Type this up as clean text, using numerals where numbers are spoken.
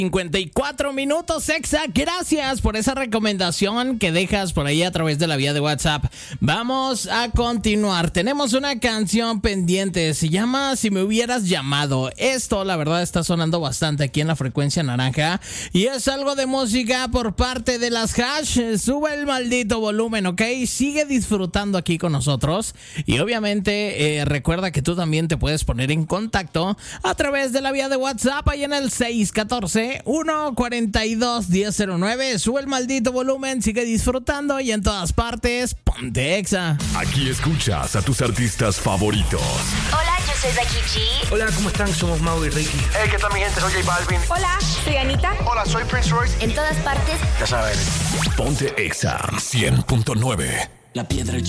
54 minutos, Exa. Gracias por esa recomendación que dejas por ahí a través de la vía de WhatsApp. Vamos a continuar. Tenemos una canción pendiente. Se llama Si me hubieras llamado. Esto, la verdad, está sonando bastante aquí en la frecuencia naranja. Y es algo de música por parte de las Hash. Sube el maldito volumen, ¿ok? Sigue disfrutando aquí con nosotros. Y obviamente, recuerda que tú también te puedes poner en contacto a través de la vía de WhatsApp ahí en el 614-142-1009. Sube el maldito volumen, sigue disfrutando y en todas partes, ponte Exa. Aquí escuchas a tus artistas favoritos. Hola, yo soy Becky G. Hola, ¿cómo están? Somos Mau y Ricky. Hey, ¿qué tal mi gente? Soy J Balvin. Hola, soy Anita. Hola, soy Prince Royce. En todas partes. Ya saben. Ponte Exa 100.9. La piedra